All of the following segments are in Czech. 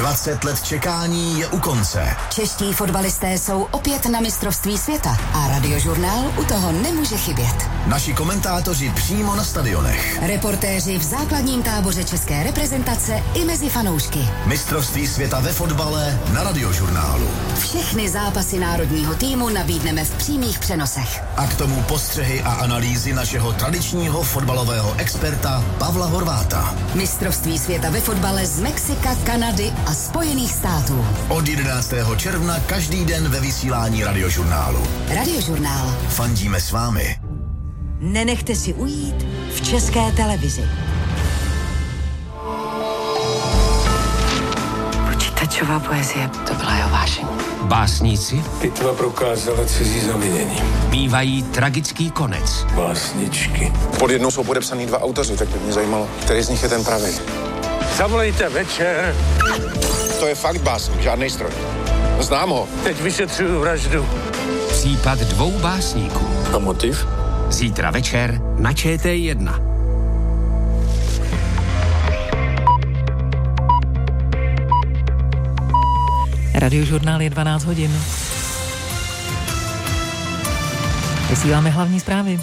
20 let čekání je u konce. Čeští fotbalisté jsou opět na mistrovství světa a Radiožurnál u toho nemůže chybět. Naši komentátoři přímo na stadionech. Reportéři v základním táboře české reprezentace i mezi fanoušky. Mistrovství světa ve fotbale na Radiožurnálu. Všechny zápasy národního týmu nabídneme v přímých přenosech. A k tomu postřehy a analýzy našeho tradičního fotbalového experta Pavla Horváta. Mistrovství světa ve fotbale z Mexika, Kanady a Spojených států. Od 11. června každý den ve vysílání Radiožurnálu. Radiožurnál. Fandíme s vámi. Nenechte si ujít v České televizi. Počítačová poezie, to byla jeho vášeň. Básníci pitva prokázala cizí zavinění. Bývají tragický konec. Básničky. Pod jednou jsou podepsaný 2 autoři, tak by mě zajímalo, který z nich je ten pravý. Zavolejte Večer. To je fakt básník, žádnej stroj. Znám ho. Teď vyšetřuju vraždu. Případ 2 básníků. A motiv? Zítra večer na ČT1. Radiožurnál je 12 hodin. Vysíláme hlavní zprávy.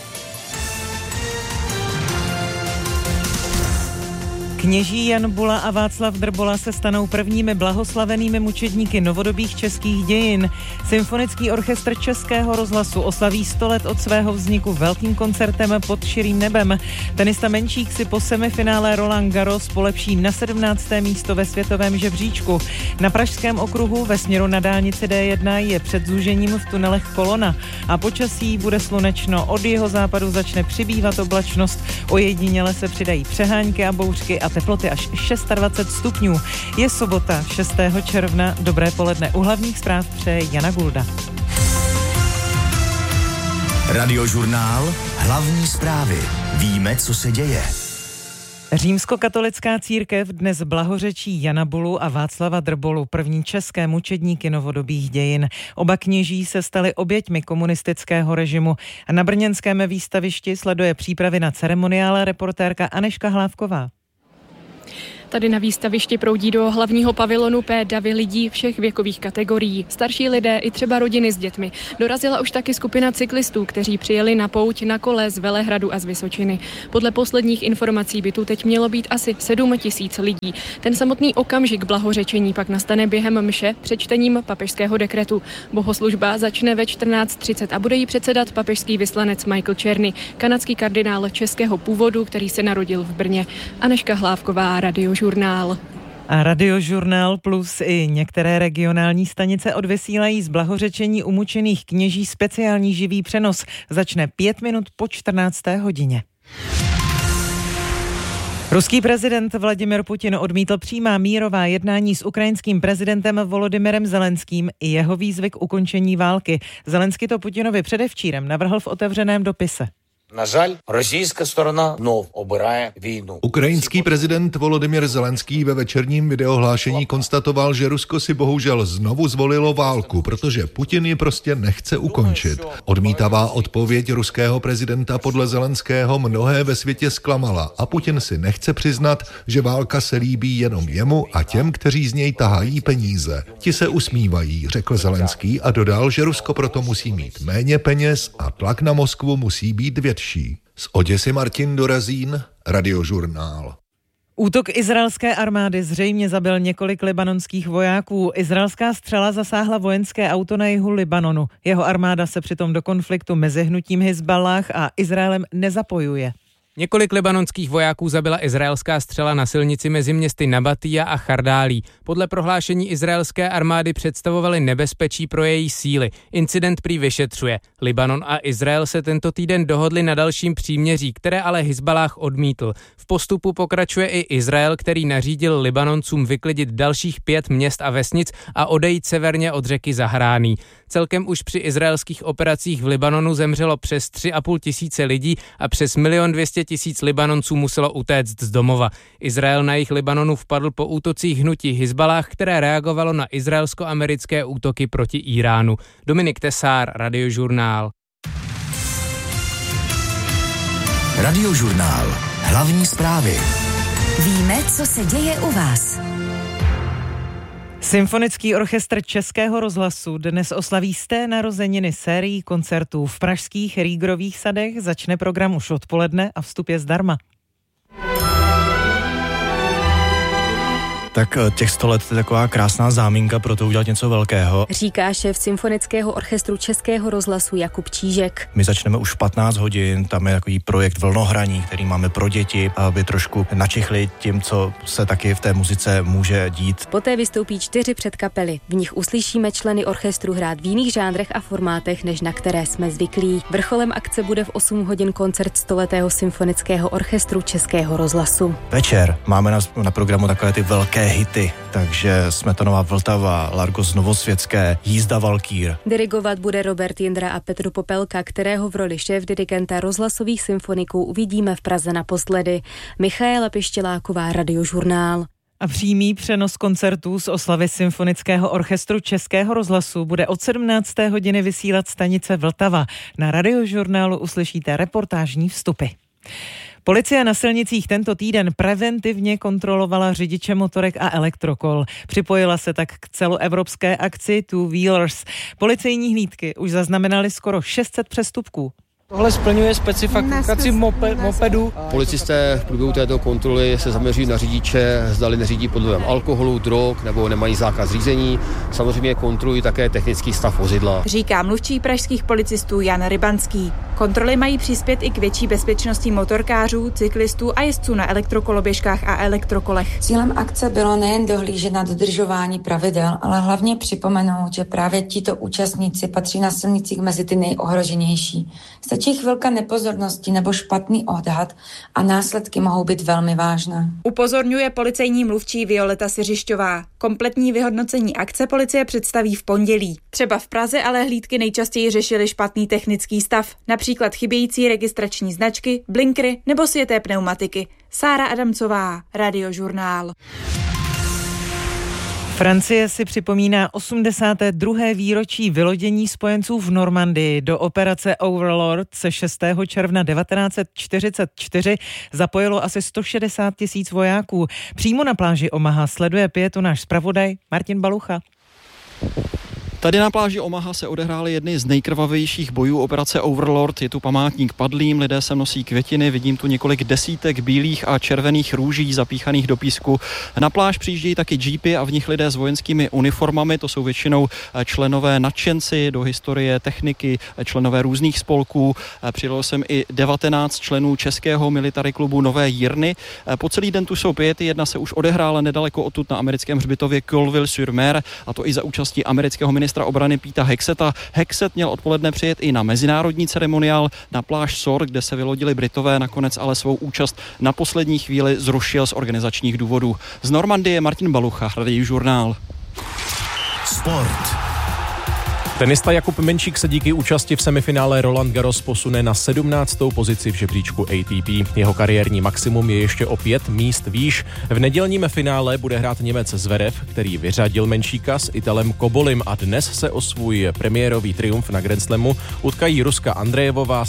Kněží Jan Bula a Václav Drbola se stanou prvními blahoslavenými mučedníky novodobých českých dějin. Symfonický orchestr Českého rozhlasu oslaví 100 let od svého vzniku velkým koncertem pod širým nebem. Tenista Menčík si po semifinále Roland Garros polepší na 17. místo ve světovém žebříčku. Na Pražském okruhu ve směru na dálnici D1 je před zúžením v tunelech kolona a počasí bude slunečno. Od jihozápadu začne přibývat oblačnost, ojediněle se přidají přehánky a bouřky a teploty až 26 stupňů. Je sobota 6. června. Dobré poledne. U hlavních zpráv přeje Jana Gulda. Radiožurnál. Hlavní zprávy. Víme, co se děje. Římskokatolická církev dnes blahořečí Jana Bulu a Václava Drbolu, první české mučedníky novodobých dějin. Oba kněží se stali oběťmi komunistického režimu. Na brněnském výstavišti sleduje přípravy na ceremoniál reportérka Anežka Hlávková. Tady na výstavišti proudí do hlavního pavilonu P davy lidí všech věkových kategorií. Starší lidé i třeba rodiny s dětmi. Dorazila už taky skupina cyklistů, kteří přijeli na pouť na kole z Velehradu a z Vysočiny. Podle posledních informací by tu teď mělo být asi 7 000 lidí. Ten samotný okamžik blahořečení pak nastane během mše před čtením papežského dekretu. Bohoslužba začne ve 14:30 a bude jí předsedat papežský vyslanec Michael Czerny, kanadský kardinál českého původu, který se narodil v Brně. Anežka Hlávková, Radiožurnál. A Radiožurnál plus i některé regionální stanice odvysílají z blahořečení umučených kněží speciální živý přenos. Začne 5 minut po 14. hodině. Ruský prezident Vladimir Putin odmítl přímá mírová jednání s ukrajinským prezidentem Volodymyrem Zelenským i jeho výzvy k ukončení války. Zelenský to Putinovi předevčírem navrhl v otevřeném dopise. Na žal, rosійська сторона знов обирає війну. Ukrajinský prezident Volodymyr Zelenský ve večerním videohlášení konstatoval, že Rusko si bohužel znovu zvolilo válku, protože Putin ji prostě nechce ukončit. Odmítavá odpověď ruského prezidenta podle Zelenského mnohé ve světě zklamala a Putin si nechce přiznat, že válka se líbí jenom jemu a těm, kteří z něj tahají peníze. Ti se usmívají, řekl Zelenský a dodal, že Rusko proto musí mít méně peněz a tlak na Moskvu musí být větší. Z Oděsy Martin Dorazín, Radiožurnál. Útok izraelské armády zřejmě zabil několik libanonských vojáků. Izraelská střela zasáhla vojenské auto na jihu Libanonu. Jeho armáda se přitom do konfliktu mezi hnutím Hizballáh a Izraelem nezapojuje. Několik libanonských vojáků zabila izraelská střela na silnici mezi městy Nabatija a Chardálí. Podle prohlášení izraelské armády představovaly nebezpečí pro její síly. Incident prý vyšetřuje. Libanon a Izrael se tento týden dohodli na dalším příměří, které ale Hizballáh odmítl. V postupu pokračuje i Izrael, který nařídil Libanoncům vyklidit dalších 5 měst a vesnic a odejít severně od řeky Zahrání. Celkem už při izraelských operacích v Libanonu zemřelo přes 3,5 tisíce lidí a přes 1 200 000 Libanonců muselo utéct z domova. Izrael na jih Libanonu vpadl po útocích hnutí Hizballáh, které reagovalo na izraelsko-americké útoky proti Iránu. Dominik Tesár, Radiožurnál. Radiožurnál. Hlavní zprávy. Víme, co se děje u vás. Symfonický orchestr Českého rozhlasu dnes oslaví 100. narozeniny sérií koncertů v pražských Rýgrových sadech. Začne program už odpoledne a vstup je zdarma. Tak těch 100 let je taková krásná záminka pro to udělat něco velkého. Říká šéf Symfonického orchestru Českého rozhlasu Jakub Čížek. My začneme už v 15 hodin, tam je takový projekt Vlnohraní, který máme pro děti, aby trošku načichli tím, co se taky v té muzice může dít. Poté vystoupí 4 předkapely. V nich uslyšíme členy orchestru hrát v jiných žánrech a formátech, než na které jsme zvyklí. Vrcholem akce bude v 8 hodin koncert 100letého Symfonického orchestru Českého rozhlasu. Večer máme na programu takové ty velké hity, takže Smetanová Vltava, Largos Novosvětské, Jízda Valkýr. Dirigovat bude Robert Jindra a Petr Popelka, kterého v roli šéfdirigenta rozhlasových symfoniků uvidíme v Praze naposledy. Michaela Pištěláková, Radiožurnál. A přímý přenos koncertů z oslavy Symfonického orchestru Českého rozhlasu bude od 17. hodiny vysílat stanice Vltava. Na Radiožurnálu uslyšíte reportážní vstupy. Policie na silnicích tento týden preventivně kontrolovala řidiče motorek a elektrokol. Připojila se tak k celoevropské akci Two Wheelers. Policejní hlídky už zaznamenaly skoro 600 přestupků. Tohle splňuje specifikaci mopedu. Policisté v průběhu této kontroly se zaměří na řidiče, zdali neřídí pod vlivem alkoholu, drog nebo nemají zákaz řízení. Samozřejmě kontrolují také technický stav vozidla. Říká mluvčí pražských policistů Jan Rybanský. Kontroly mají přispět i k větší bezpečnosti motorkářů, cyklistů a jezdců na elektrokoloběžkách a elektrokolech. Cílem akce bylo nejen dohlížet na dodržování pravidel, ale hlavně připomenout, že právě tito účastníci patří na silnicích mezi ty nejohroženější. Stačí chvilka nepozornosti nebo špatný odhad a následky mohou být velmi vážné. Upozorňuje policejní mluvčí Violeta Siřišťová. Kompletní vyhodnocení akce policie představí v pondělí. Třeba v Praze ale hlídky nejčastěji řešily špatný technický stav, například chybějící registrační značky, blinkry nebo světé pneumatiky. Sára Adamcová, Radiožurnál. Francie si připomíná 82. výročí vylodění spojenců v Normandii. Do operace Overlord se 6. června 1944 zapojilo asi 160 000 vojáků. Přímo na pláži Omaha sleduje pietu náš zpravodaj Martin Balucha. Tady na pláži Omaha se odehrály jedny z nejkrvavějších bojů operace Overlord. Je tu památník padlým, lidé sem nosí květiny, vidím tu několik desítek bílých a červených růží zapíchaných do písku. Na pláž přijíždějí taky jeepy a v nich lidé s vojenskými uniformami, to jsou většinou členové nadšenci do historie techniky, členové různých spolků. Přijelo sem i 19 členů českého military klubu Nové Jirny. Po celý den tu jsou piety, jedna se už odehrála nedaleko odtud na americkém hřbitově Colville-sur-Mer, a to i za účastí amerického ministra obrany Peta Hexeta. Hexet měl odpoledne přijet i na mezinárodní ceremoniál na pláž Sor, kde se vylodili Britové, nakonec ale svou účast na poslední chvíli zrušil z organizačních důvodů. Z Normandie Martin Balucha, Radiožurnál. Sport. Tenista Jakub Menšík se díky účasti v semifinále Roland Garros posune na 17. pozici v žebříčku ATP. Jeho kariérní maximum je ještě o 5 míst výš. V nedělním finále bude hrát Němec Zverev, který vyřadil Menšíka s Italem Kobolim, a dnes se o svůj premiérový triumf na Grand Slamu utkají Ruska Andrejevová s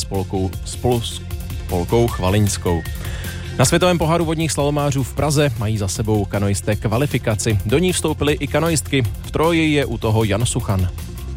Polkou Chvaliňskou. Na světovém poháru vodních slalomářů v Praze mají za sebou kanoisté kvalifikaci. Do ní vstoupily i kanoistky. V Troji je u toho Jan Suchan.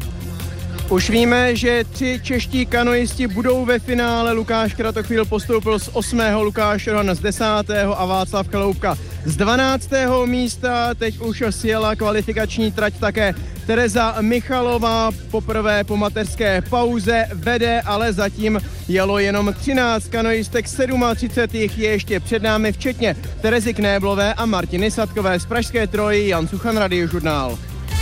Už víme, že 3 čeští kanoisti budou ve finále. Lukáš Kratochvíl postoupil z 8., Lukáš Rohan z 10. a Václav Chaloupka z 12. místa. Teď už sjela kvalifikační trať také Tereza Michalová. Poprvé po mateřské pauze vede, ale zatím jelo jenom 13 kanoistek, 37 jich je ještě před námi, včetně Terezy Knéblové a Martiny Sadkové. Z pražské Troji Jan Suchan, Radiožurnál.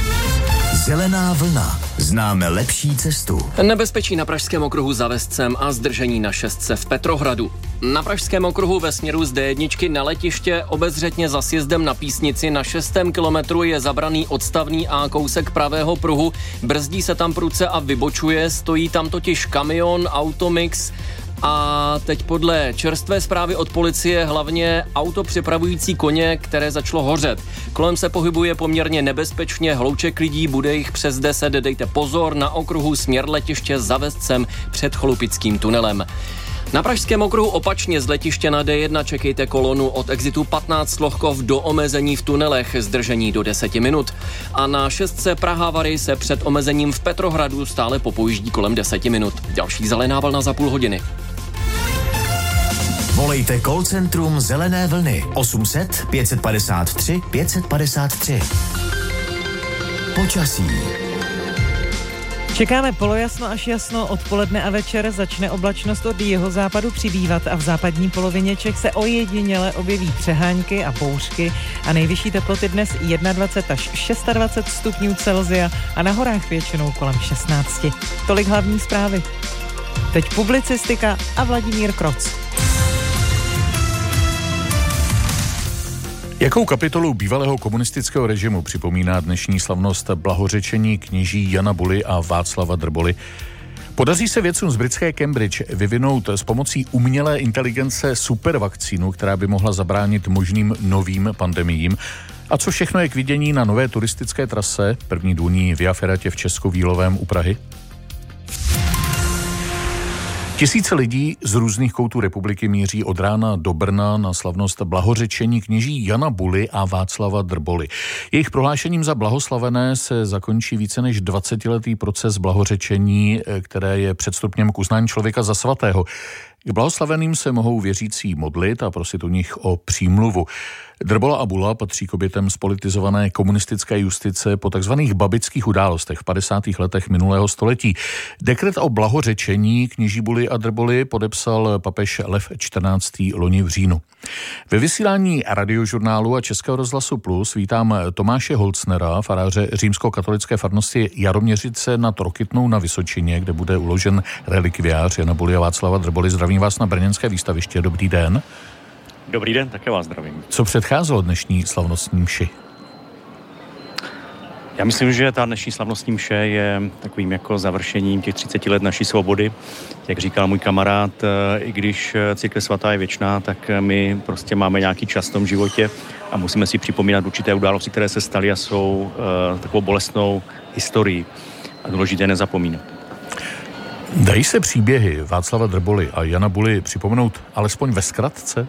Zelená vlna. Známe lepší cestu. Nebezpečí na pražském okruhu za Vescem a zdržení na 6 v Petrohradu. Na pražském okruhu ve směru z D1 na letiště obezřetně za sjezdem na Písnici na 6. kilometru je zabraný odstavný a kousek pravého pruhu. Brzdí se tam prudce a vybočuje, stojí tam totiž kamion, automix. A teď podle čerstvé zprávy od policie hlavně auto přepravující koně, které začalo hořet. Kolem se pohybuje poměrně nebezpečně hlouček lidí, bude jich přes 10, dejte pozor, na okruhu směr letiště za Vescem před Cholupickým tunelem. Na pražském okruhu opačně z letiště na D1 čekejte kolonu od exitu 15 Lohkov do omezení v tunelech, zdržení do 10 minut. A na 6 Praha-Vary se před omezením v Petrohradu stále popojíždí kolem 10 minut. Další zelená vlna za půl hodiny. Volejte call centrum Zelené vlny 800 553 553. Počasí. Čekáme polojasno až jasno, odpoledne a večer začne oblačnost od jihozápadu přibývat a v západní polovině Čech se ojediněle objeví přehánky a bouřky a nejvyšší teploty dnes 21 až 26 stupňů Celsia a na horách většinou kolem 16. Tolik hlavní zprávy. Teď publicistika a Vladimír Kroc. Jakou kapitolu bývalého komunistického režimu připomíná dnešní slavnost blahořečení kněží Jana Buly a Václava Drboly? Podaří se vědcům z britské Cambridge vyvinout s pomocí umělé inteligence supervakcínu, která by mohla zabránit možným novým pandemiím? A co všechno je k vidění na nové turistické trase, první důlní Via Ferratě v Českovílovém u Prahy? Tisíce lidí z různých koutů republiky míří od rána do Brna na slavnost blahořečení kněží Jana Buly a Václava Drboly. Jejich prohlášením za blahoslavené se zakončí více než 20letý proces blahořečení, které je předstupněm k uznání člověka za svatého. K blahoslaveným se mohou věřící modlit a prosit u nich o přímluvu. Drbola a Bula patří k obětem spolitizované komunistické justice po takzvaných babických událostech v 50. letech minulého století. Dekret o blahořečení kněží Buly a Drboly podepsal papež Lev XIV. Loni v říjnu. Ve vysílání Radiožurnálu a Českého rozhlasu Plus vítám Tomáše Holcnera, faráře římskokatolické farnosti Jaroměřice nad Rokytnou na Vysočině, kde bude uložen relikviář Jana Buly a Václava Drboly. Zdravím vás na brněnské výstaviště. Dobrý den. Dobrý den, také vás zdravím. Co předcházelo dnešní slavnostní mši? Já myslím, že ta dnešní slavnostní mše je takovým jako završením těch 30 let naší svobody. Jak říkal můj kamarád, i když církev svatá je věčná, tak my prostě máme nějaký čas v tom životě a musíme si připomínat určité události, které se staly a jsou takovou bolestnou historií. A důležité nezapomínat. Dají se příběhy Václava Drboly a Jana Buly připomenout alespoň ve zkratce?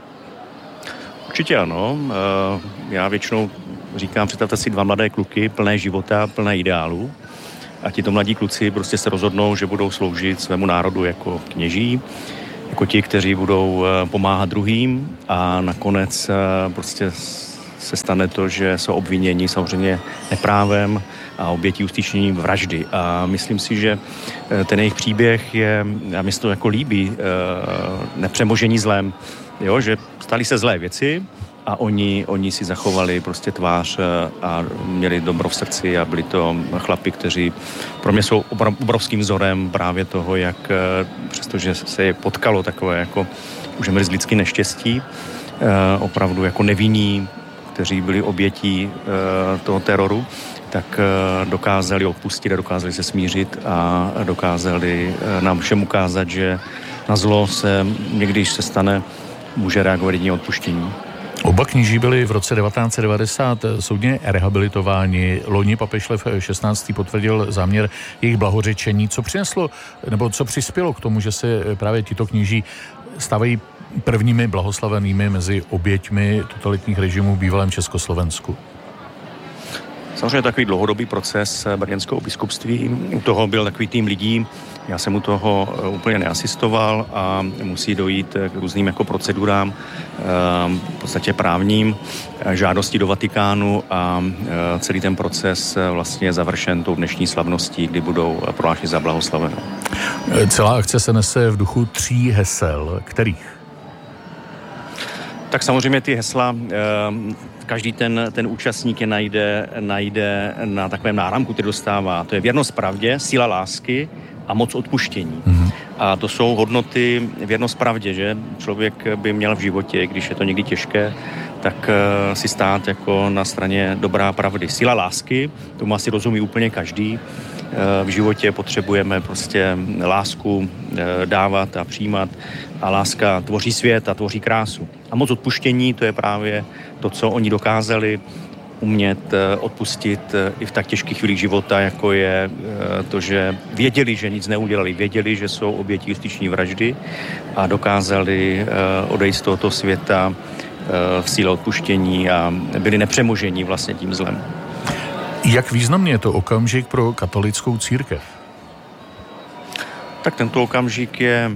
Určitě ano. Já většinou říkám, představte si dva mladé kluky, plné života, plné ideálů. A tito mladí kluci prostě se rozhodnou, že budou sloužit svému národu jako kněží, jako ti, kteří budou pomáhat druhým a nakonec prostě se stane to, že jsou obviněni samozřejmě neprávem a obětí uskutečnění vraždy. A myslím si, že ten jejich příběh je, a mi se to jako líbí, nepřemožení zlem, jo, že staly se zlé věci a oni si zachovali prostě tvář a měli dobro v srdci a byli to chlapi, kteří pro mě jsou obrovským vzorem právě toho, jak přestože se je potkalo takové jako můžeme říct lidský neštěstí, opravdu jako nevinní, kteří byli obětí toho teroru, tak dokázali odpustit a dokázali se smířit a dokázali nám všem ukázat, že na zlo se někdy, když se stane, může reagovat jedině odpuštění. Oba kněží byli v roce 1990 soudně rehabilitováni. Loni papež Lev XVI. Potvrdil záměr jejich blahořečení. Co přineslo, nebo co přispělo k tomu, že se právě tito kněží stávají prvními blahoslavenými mezi oběťmi totalitních režimů v bývalém Československu? Samozřejmě takový dlouhodobý proces brněnského biskupství. U toho byl takový tým lidí, já jsem u toho úplně neasistoval a musí dojít k různým jako procedurám, v podstatě právním, žádosti do Vatikánu a celý ten proces vlastně je završen tou dnešní slavností, kdy budou prohlášeni za blahoslavenou. Celá akce se nese v duchu 3 hesel. Kterých? Tak samozřejmě ty hesla, každý ten účastník je najde na takovém náramku, který dostává. To je věrnost pravdě, síla lásky a moc odpuštění. Mm-hmm. A to jsou hodnoty věrnost pravdě, že člověk by měl v životě, když je to někdy těžké, tak si stát jako na straně dobrá pravdy. Síla lásky, tomu asi rozumí úplně každý. V životě potřebujeme prostě lásku dávat a přijímat a láska tvoří svět a tvoří krásu. A moc odpuštění, to je právě to, co oni dokázali umět odpustit i v tak těžkých chvílích života, jako je to, že věděli, že nic neudělali, věděli, že jsou obětí justiční vraždy a dokázali odejít z tohoto světa v síle odpuštění a byli nepřemožení vlastně tím zlem. Jak významný je to okamžik pro katolickou církev? Tak tento okamžik je...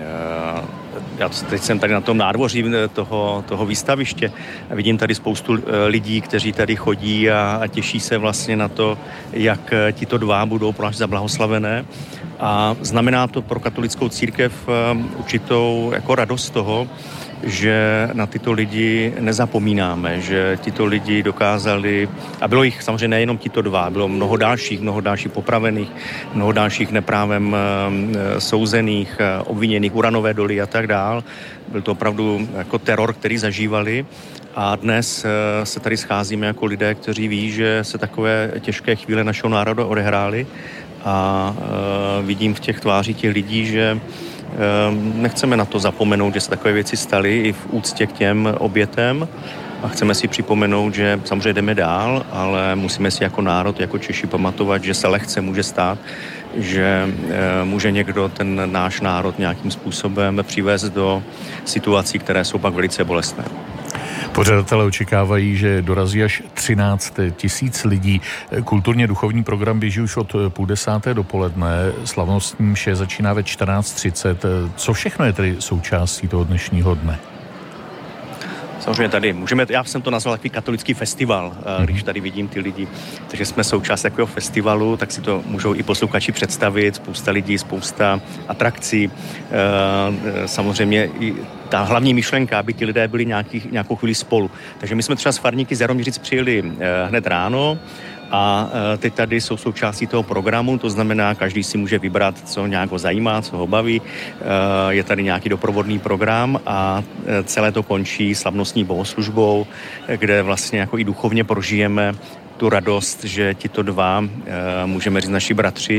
Já teď jsem tady na tom nádvoří toho výstaviště a vidím tady spoustu lidí, kteří tady chodí a těší se vlastně na to, jak tito dva budou prohlášeni za blahoslavené. A znamená to pro katolickou církev určitou jako radost toho, že na tyto lidi nezapomínáme, že tyto lidi dokázali, a bylo jich samozřejmě nejenom tito dva, bylo mnoho dalších popravených, mnoho dalších neprávem souzených, obviněných, uranové doly a tak dál. Byl to opravdu jako teror, který zažívali. A dnes se tady scházíme jako lidé, kteří ví, že se takové těžké chvíle našeho národa odehrály a vidím v těch tvářích těch lidí, že nechceme na to zapomenout, že se takové věci staly i v úctě k těm obětem a chceme si připomenout, že samozřejmě jdeme dál, ale musíme si jako národ, jako Češi pamatovat, že se lehce může stát, že může někdo ten náš národ nějakým způsobem přivést do situací, které jsou pak velice bolestné. Pořadatelé očekávají, že dorazí až 13 000 lidí. Kulturně duchovní program běží už od 9:30 dopoledne. Slavnostní mše začíná ve 14:30. Co všechno je tedy součástí toho dnešního dne? Samozřejmě tady já jsem to nazval takový katolický festival, když tady vidím ty lidi. Takže jsme součást takového festivalu, tak si to můžou i posluchači představit. Spousta lidí, spousta atrakcí. Samozřejmě i ta hlavní myšlenka, aby ti lidé byli nějakou chvíli spolu. Takže my jsme třeba s farníky z Jaroměřic přijeli hned ráno a teď tady jsou součástí toho programu, to znamená, každý si může vybrat, co nějak ho zajímá, co ho baví. Je tady nějaký doprovodný program a celé to končí slavnostní bohoslužbou, kde vlastně jako i duchovně prožijeme tu radost, že tito dva, můžeme říct naši bratři,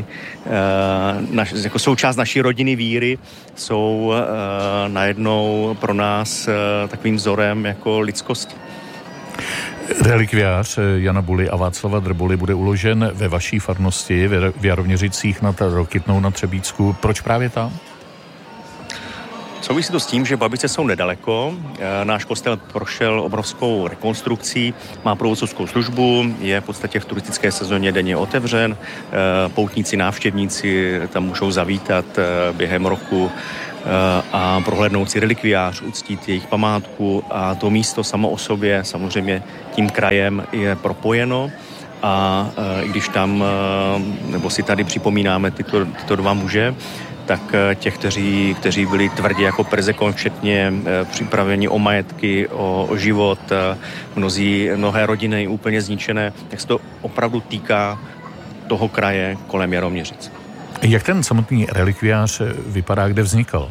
jako součást naší rodiny víry, jsou najednou pro nás takovým vzorem jako lidskosti. Relikviář Jana Buly a Václava Drboly bude uložen ve vaší farnosti v Jaroměřicích nad Rokytnou na Třebíčsku. Proč právě tam? Souvisí to s tím, že Babice jsou nedaleko. Náš kostel prošel obrovskou rekonstrukcí, má průvodcovskou službu, je v podstatě v turistické sezóně denně otevřen. Poutníci, návštěvníci tam můžou zavítat během roku a prohlédnout si relikviář, uctít jejich památku a to místo samo o sobě samozřejmě tím krajem je propojeno. A i když tam, nebo si tady připomínáme tyto dva muže, tak těch, kteří byli tvrdě jako perzekventně připraveni o majetky, o život, mnohé rodiny úplně zničené, tak se to opravdu týká toho kraje kolem Jaroměřic. Jak ten samotný relikviář vypadá, kde vznikl?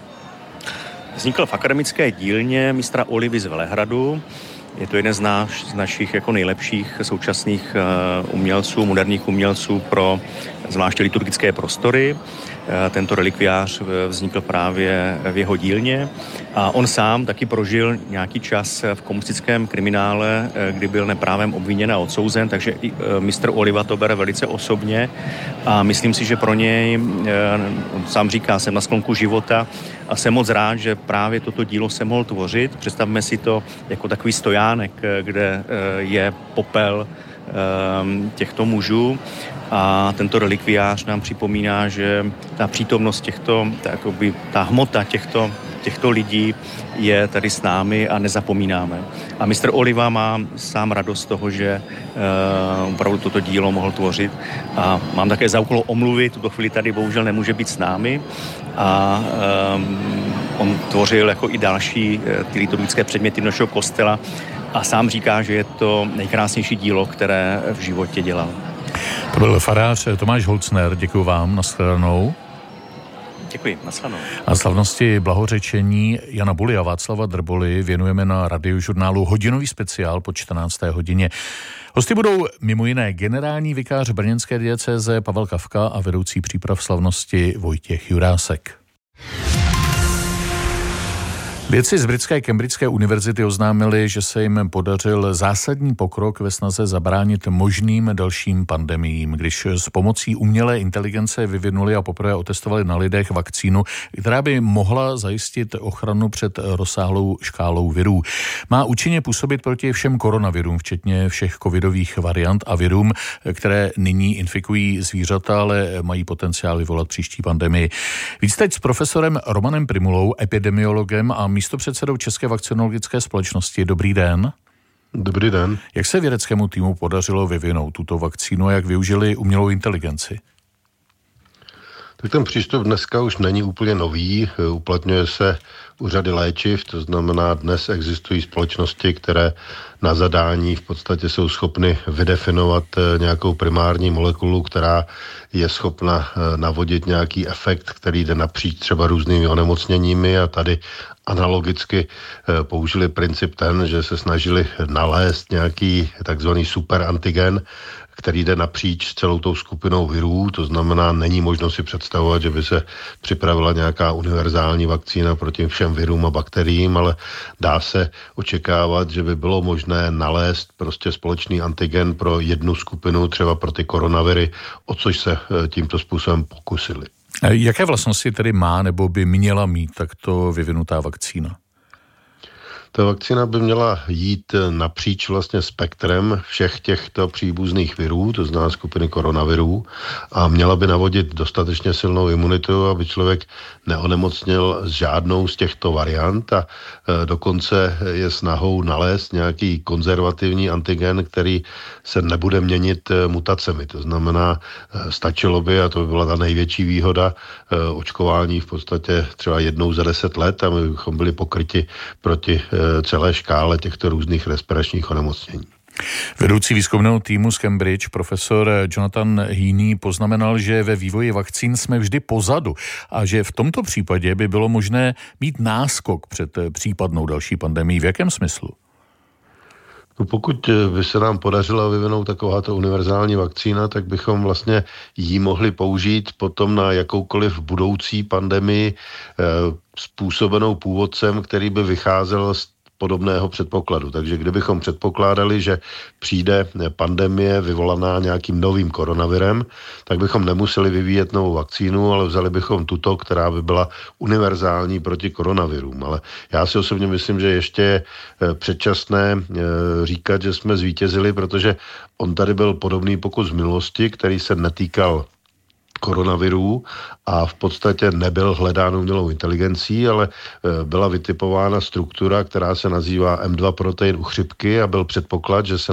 Vznikl v akademické dílně mistra Olivy z Velehradu. Je to jeden z našich jako nejlepších současných umělců, moderních umělců pro zvláště liturgické prostory. Tento relikviář vznikl právě v jeho dílně a on sám taky prožil nějaký čas v komunistickém kriminále, kdy byl neprávem obviněn a odsouzen, takže i mistr Oliva to bere velice osobně a myslím si, že pro něj, on sám říká, jsem na sklonku života a jsem moc rád, že právě toto dílo se mohl tvořit. Představme si to jako takový stojánek, kde je popel těchto mužů a tento relikviář nám připomíná, že ta přítomnost ta hmota těchto lidí je tady s námi a nezapomínáme. A mistr Oliva má sám radost z toho, že opravdu toto dílo mohl tvořit a mám také za úkol omluvy, tuto chvíli tady bohužel nemůže být s námi a on tvořil jako i další ty liturgické předměty našeho kostela a sám říká, že je to nejkrásnější dílo, které v životě dělal. To byl farář Tomáš Holcner, děkuji vám, nashledanou. Děkuji, nashledanou. A slavnosti blahořečení Jana Buly a Václava Drboly věnujeme na Radiožurnálu hodinový speciál po 14. hodině. Hosty budou mimo jiné generální vikář brněnské diecéze Pavel Kafka a vedoucí příprav slavnosti Vojtěch Jurásek. Vědci z britské Cambridgeské univerzity oznámili, že se jim podařil zásadní pokrok ve snaze zabránit možným dalším pandemiím, když s pomocí umělé inteligence vyvinuli a poprvé otestovali na lidech vakcínu, která by mohla zajistit ochranu před rozsáhlou škálou virů. Má účinně působit proti všem koronavirům, včetně všech covidových variant a virům, které nyní infikují zvířata, ale mají potenciál vyvolat příští pandemii. Víc teď s profesorem Romanem Primulou, epidemiologem a místopředsedou České vakcinologické společnosti. Dobrý den. Dobrý den. Jak se vědeckému týmu podařilo vyvinout tuto vakcínu a jak využili umělou inteligenci? Tak ten přístup dneska už není úplně nový, uplatňuje se u řady léčiv, to znamená, dnes existují společnosti, které na zadání v podstatě jsou schopny vydefinovat nějakou primární molekulu, která je schopna navodit nějaký efekt, který jde napříč třeba různými onemocněními, a tady analogicky použili princip ten, že se snažili nalézt nějaký takzvaný superantigen, který jde napříč celou tou skupinou virů, to znamená, není možno si představovat, že by se připravila nějaká univerzální vakcína proti všem virům a bakteriím, ale dá se očekávat, že by bylo možné nalézt prostě společný antigen pro jednu skupinu, třeba pro ty koronaviry, o což se tímto způsobem pokusili. Jaké vlastnosti tedy má nebo by měla mít takto vyvinutá vakcína? Ta vakcína by měla jít napříč vlastně spektrem všech těchto příbuzných virů, to znamená skupiny koronavirů, a měla by navodit dostatečně silnou imunitu, aby člověk neonemocněl s žádnou z těchto variant, a dokonce je snahou nalézt nějaký konzervativní antigen, který se nebude měnit mutacemi. To znamená, stačilo by, a to by byla ta největší výhoda, očkování v podstatě třeba jednou za 10 let, a my bychom byli pokryti proti celé škále těchto různých respiračních onemocnění. Vedoucí výzkumného týmu z Cambridge, profesor Jonathan Heaney, poznamenal, že ve vývoji vakcín jsme vždy pozadu a že v tomto případě by bylo možné mít náskok před případnou další pandemií. V jakém smyslu? No, pokud by se nám podařilo vyvinout takováto univerzální vakcína, tak bychom vlastně ji mohli použít potom na jakoukoliv budoucí pandemii způsobenou původcem, který by vycházel z podobného předpokladu. Takže kdybychom předpokládali, že přijde pandemie vyvolaná nějakým novým koronavirem, tak bychom nemuseli vyvíjet novou vakcínu, ale vzali bychom tuto, která by byla univerzální proti koronavirům. Ale já si osobně myslím, že ještě je předčasné říkat, že jsme zvítězili, protože on tady byl podobný pokus v minulosti, který se netýkal koronavirů a v podstatě nebyl hledán umělou inteligencí, ale byla vytipována struktura, která se nazývá M2 protein u chřipky, a byl předpoklad, že se